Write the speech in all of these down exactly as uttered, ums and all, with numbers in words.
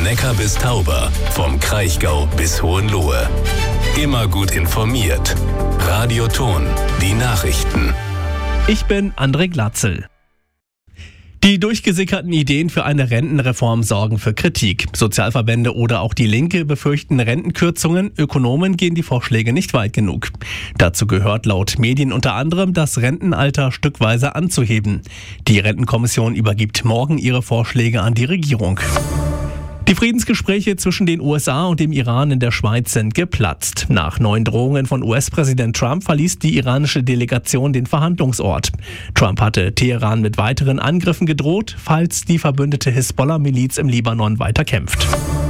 Neckar bis Tauber, vom Kraichgau bis Hohenlohe. Immer gut informiert. Radio Thon, die Nachrichten. Ich bin André Glatzel. Die durchgesickerten Ideen für eine Rentenreform sorgen für Kritik. Sozialverbände oder auch die Linke befürchten Rentenkürzungen. Ökonomen gehen die Vorschläge nicht weit genug. Dazu gehört laut Medien unter anderem, das Rentenalter stückweise anzuheben. Die Rentenkommission übergibt morgen ihre Vorschläge an die Regierung. Die Friedensgespräche zwischen den U S A und dem Iran in der Schweiz sind geplatzt. Nach neuen Drohungen von U S-Präsident Trump verließ die iranische Delegation den Verhandlungsort. Trump hatte Teheran mit weiteren Angriffen gedroht, falls die verbündete Hisbollah-Miliz im Libanon weiter kämpft.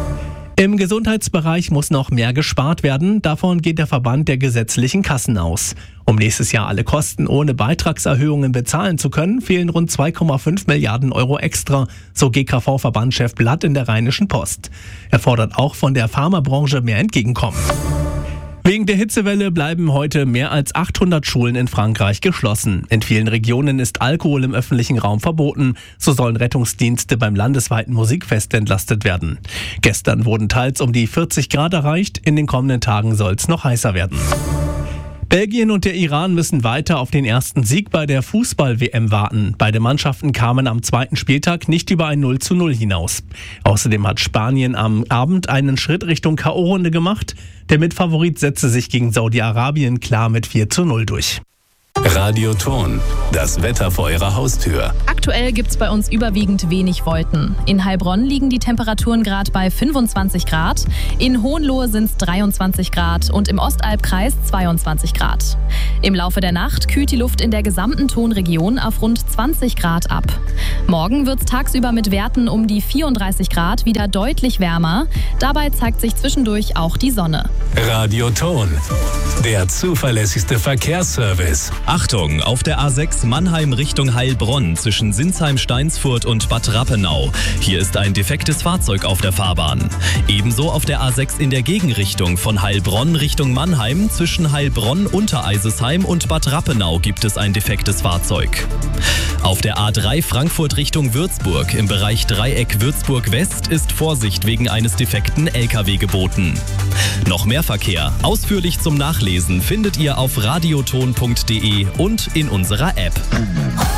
Im Gesundheitsbereich muss noch mehr gespart werden. Davon geht der Verband der gesetzlichen Kassen aus. Um nächstes Jahr alle Kosten ohne Beitragserhöhungen bezahlen zu können, fehlen rund zwei Komma fünf Milliarden Euro extra, so G K V-Verbandchef Blatt in der Rheinischen Post. Er fordert auch von der Pharmabranche mehr Entgegenkommen. Wegen der Hitzewelle bleiben heute mehr als achthundert Schulen in Frankreich geschlossen. In vielen Regionen ist Alkohol im öffentlichen Raum verboten. So sollen Rettungsdienste beim landesweiten Musikfest entlastet werden. Gestern wurden teils um die vierzig Grad erreicht. In den kommenden Tagen soll es noch heißer werden. Belgien und der Iran müssen weiter auf den ersten Sieg bei der Fußball-W M warten. Beide Mannschaften kamen am zweiten Spieltag nicht über ein null zu null hinaus. Außerdem hat Spanien am Abend einen Schritt Richtung K O-Runde gemacht. Der Mitfavorit setzte sich gegen Saudi-Arabien klar mit vier zu null durch. Radio Thon, das Wetter vor Ihrer Haustür. Aktuell gibt's bei uns überwiegend wenig Wolken. In Heilbronn liegen die Temperaturen gerade bei fünfundzwanzig Grad, in Hohenlohe sind's dreiundzwanzig Grad und im Ostalbkreis zweiundzwanzig Grad. Im Laufe der Nacht kühlt die Luft in der gesamten Thonregion auf rund zwanzig Grad ab. Morgen wird's tagsüber mit Werten um die vierunddreißig Grad wieder deutlich wärmer. Dabei zeigt sich zwischendurch auch die Sonne. Radio Thon, der zuverlässigste Verkehrsservice. Achtung, auf der A sechs Mannheim Richtung Heilbronn zwischen Sinsheim-Steinsfurt und Bad Rappenau. Hier ist ein defektes Fahrzeug auf der Fahrbahn. Ebenso auf der A sechs in der Gegenrichtung von Heilbronn Richtung Mannheim zwischen Heilbronn-Untereisesheim und Bad Rappenau gibt es ein defektes Fahrzeug. Auf der A drei Frankfurt Richtung Würzburg im Bereich Dreieck Würzburg-West ist Vorsicht wegen eines defekten L K W geboten. Noch mehr Verkehr, ausführlich zum Nachlesen, findet ihr auf radioton punkt de und in unserer App.